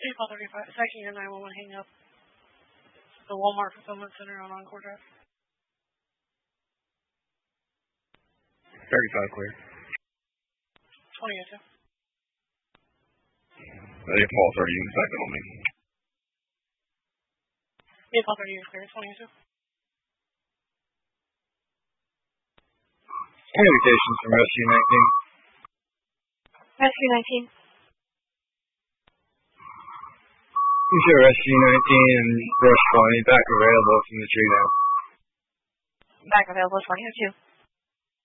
April 35. It's actually the 911 hang up. The Walmart Fulfillment Center on Encore Drive. 35 clear. 20 2. They Paul 30 units back on me. April 30 is clear. 20 2. Communications from Rescue 19. Rescue 19. You show Rescue 19 and Rush 20 back available from the tree now. Back available 20 2.